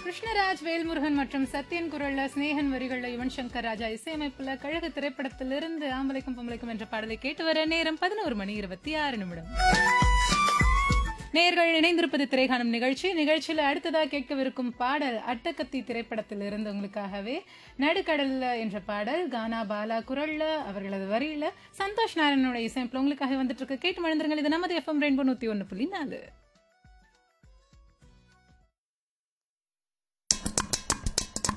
கிருஷ்ணராஜ், வேல்முருகன் மற்றும் சத்யன் குரல்ல, ஸ்நேகன் வரிகள்ல, யுவன் சங்கர் ராஜா இசையமைப்புல கழகு திரைப்படத்திலிருந்து ஆம்பளைக்கும் பொம்பளைக்கும் என்ற பாடலை கேட்டு வர நேரம் 11:26. நேர்கள் இணைந்திருப்பது திரைகாணும் நிகழ்ச்சியில அடுத்ததா கேட்கவிருக்கும் பாடல் அட்டகத்தி திரைப்படத்திலிருந்து உங்களுக்காகவே. நடுக்கடல்ல என்ற பாடல் கானா பாலா குரல்ல, அவர்களது வரியில சந்தோஷ் நாராயணனோட இசையமைப்புல உங்களுக்காக வந்துட்டு இருக்கு. கேட்டு மழுந்துருங்கள். இது நமது FM ரெயின்போ 101.4.